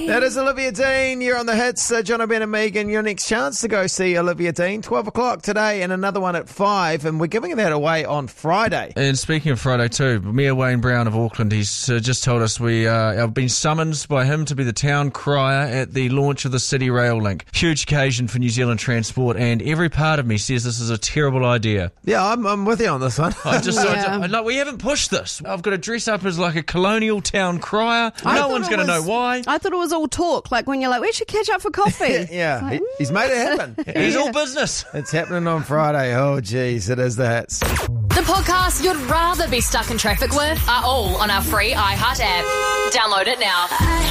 day. That is Olivia Dean. You're on the hits. John O'Brien and Megan, your next chance to go see Olivia Dean. 12 o'clock today and another one at 5. And we're giving that away on Friday. And speaking of Friday too, Mayor Wayne Brown of Auckland, he's just told us we have been summoned by him to be the town crier at the launch of the City Rail Link. Huge occasion for New Zealand transport, and every part of me says this is a terrible idea. Yeah, I'm with you on this one. We haven't pushed this. I've got to dress up as like a colonial town crier. No one's going to know why. I thought it was all talk, like when you're like, we should catch up for coffee. Yeah, he's made it happen. He's all business. It's happening on Friday. Oh, geez, it is the hits. The podcasts you'd rather be stuck in traffic with are all on our free iHeart app. Download it now.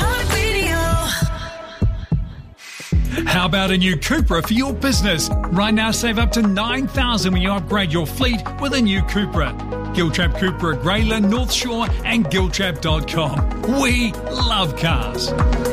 How about a new Cupra for your business? Right now, save up to $9,000 when you upgrade your fleet with a new Cupra. Giltrap Cupra at Grayland, North Shore and Giltrap.com. We love cars.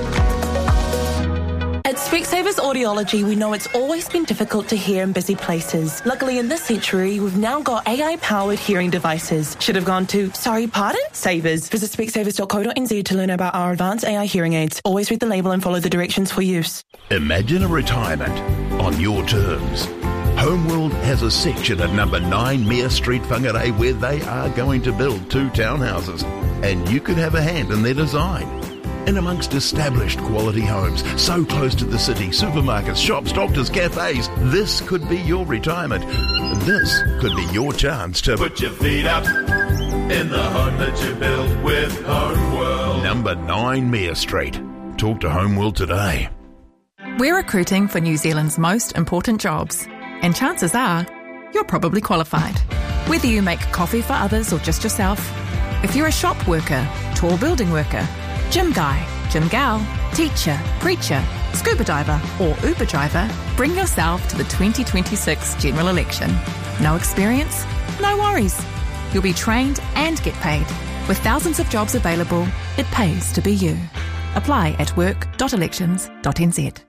At Specsavers Audiology, we know it's always been difficult to hear in busy places. Luckily, in this century, we've now got AI-powered hearing devices. Should have gone to, Savers. Visit specsavers.co.nz to learn about our advanced AI hearing aids. Always read the label and follow the directions for use. Imagine a retirement on your terms. Homeworld has a section at number 9 Mea Street, Whangarei, where they are going to build 2 townhouses. And you could have a hand in their design. In amongst established quality homes, so close to the city, supermarkets, shops, doctors, cafes, this could be your retirement. This could be your chance to put your feet up in the home that you built with Homeworld. Number 9 Mea Street. Talk to Homeworld today. We're recruiting for New Zealand's most important jobs, and chances are you're probably qualified. Whether you make coffee for others or just yourself, if you're a shop worker, tall building worker, gym guy, gym gal, teacher, preacher, scuba diver or Uber driver, bring yourself to the 2026 general election. No experience? No worries. You'll be trained and get paid. With thousands of jobs available, it pays to be you. Apply at work.elections.nz.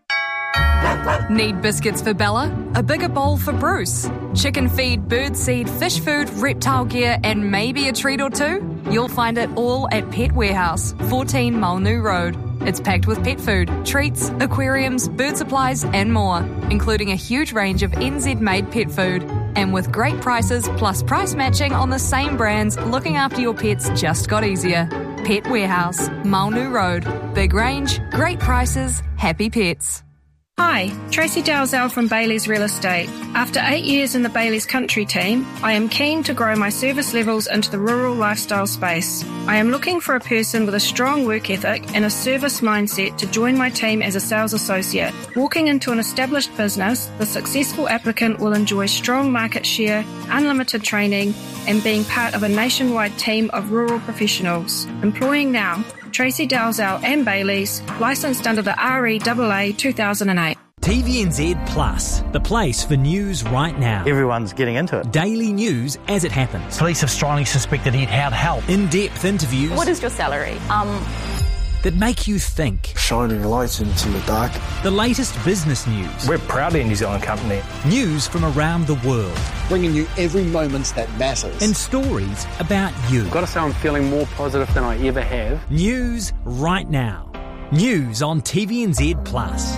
Need biscuits for Bella? A bigger bowl for Bruce? Chicken feed, bird seed, fish food, reptile gear, and maybe a treat or two? You'll find it all at Pet Warehouse, 14 Maunu Road. It's packed with pet food, treats, aquariums, bird supplies, and more, including a huge range of NZ-made pet food. And with great prices plus price matching on the same brands, looking after your pets just got easier. Pet Warehouse, Maunu Road. Big range, great prices, happy pets. Hi, Tracy Dalzell from Bailey's Real Estate. After 8 years in the Bailey's Country team, I am keen to grow my service levels into the rural lifestyle space. I am looking for a person with a strong work ethic and a service mindset to join my team as a sales associate. Walking into an established business, the successful applicant will enjoy strong market share, unlimited training, and being part of a nationwide team of rural professionals. Employing now, Tracy Dalzell and Bailey's, licensed under the REAA 2008. TVNZ Plus, the place for news right now. Everyone's getting into it. Daily news as it happens. Police have strongly suspected he'd had help. In-depth interviews. What is your salary? That make you think. Shining lights into the dark. The latest business news. We're proudly a New Zealand company. News from around the world. Bringing you every moment that matters. And stories about you. I've got to say I'm feeling more positive than I ever have. News right now. News on TVNZ Plus.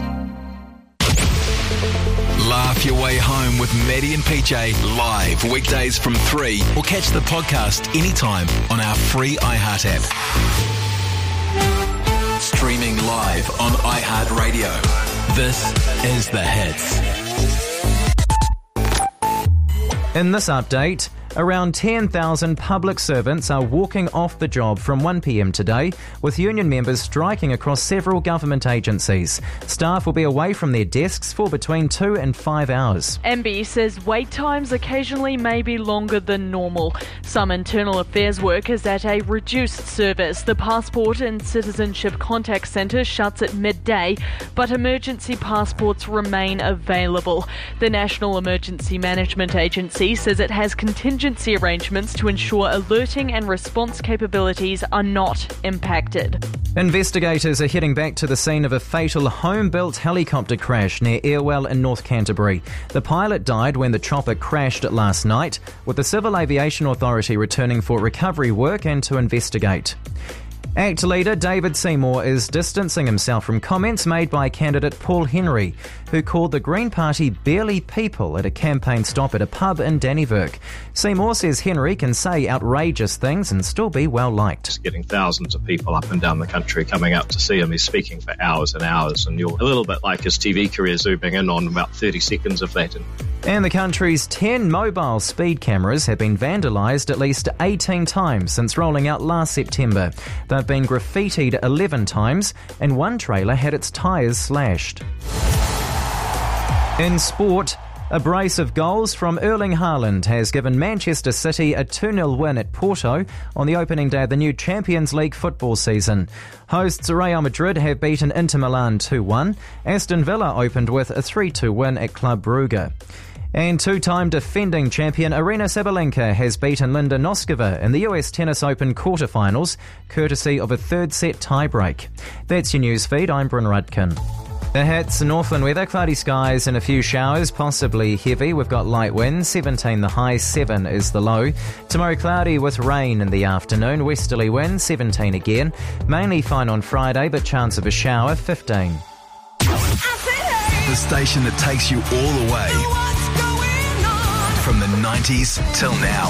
Laugh your way home with Maddie and PJ live weekdays from 3 or catch the podcast anytime on our free iHeart app. Streaming live on iHeartRadio. This is The Hits. In this update, around 10,000 public servants are walking off the job from 1 p.m. today, with union members striking across several government agencies. Staff will be away from their desks for between 2 and 5 hours. MB says wait times occasionally may be longer than normal. Some internal affairs work is at a reduced service. The Passport and Citizenship Contact Centre shuts at midday, but emergency passports remain available. The National Emergency Management Agency says it has contingency arrangements to ensure alerting and response capabilities are not impacted. Investigators are heading back to the scene of a fatal home-built helicopter crash near Airwell in North Canterbury. The pilot died when the chopper crashed last night, with the Civil Aviation Authority returning for recovery work and to investigate. ACT leader David Seymour is distancing himself from comments made by candidate Paul Henry, who called the Green Party barely people at a campaign stop at a pub in Dannevirke. Seymour says Henry can say outrageous things and still be well liked. Just getting thousands of people up and down the country coming out to see him. He's speaking for hours and hours, and you're a little bit like his TV career, zooming in on about 30 seconds of that. And the country's 10 mobile speed cameras have been vandalised at least 18 times since rolling out last September. They've been graffitied 11 times, and one trailer had its tyres slashed. In sport, a brace of goals from Erling Haaland has given Manchester City a 2-0 win at Porto on the opening day of the new Champions League football season. Hosts Real Madrid have beaten Inter Milan 2-1. Aston Villa opened with a 3-2 win at Club Brugge. And two-time defending champion Aryna Sabalenka has beaten Linda Noskova in the US Tennis Open quarterfinals, courtesy of a third-set tiebreak. That's your news feed. I'm Bryn Rudkin. The hits, Northland weather, cloudy skies and a few showers, possibly heavy. We've got light winds, 17 the high, 7 is the low. Tomorrow cloudy with rain in the afternoon, westerly winds, 17 again. Mainly fine on Friday, but chance of a shower, 15. The station that takes you all the way. From the 90s till now.